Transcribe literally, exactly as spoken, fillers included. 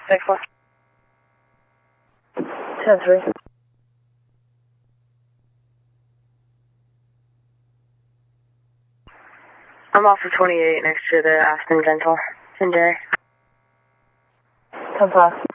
Six four. Ten three. I'm off for twenty-eight next to the Aspen Dental. Ten J. Ten five.